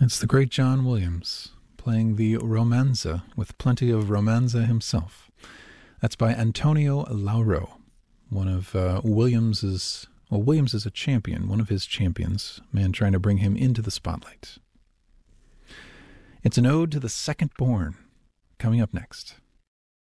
It's the great John Williams playing the romanza with plenty of romanza himself. That's by Antonio Lauro, one of Williams's. Well, Williams is a champion, one of his champions, man trying to bring him into the spotlight. It's an ode to the second born, coming up next.